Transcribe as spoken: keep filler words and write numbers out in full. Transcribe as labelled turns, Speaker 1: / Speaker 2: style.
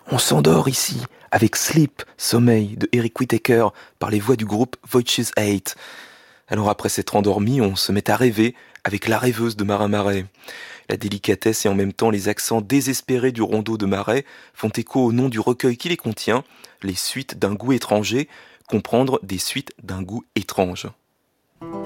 Speaker 1: On s'endort ici, avec Sleep, Sommeil, de Eric Whittaker, par les voix du groupe Voices eight. Alors après s'être endormi, on se met à rêver, avec La rêveuse de Marin Marais. La délicatesse et en même temps les accents désespérés du rondeau de Marais font écho au nom du recueil qui les contient, Les suites d'un goût étranger, comprendre des suites d'un goût étrange.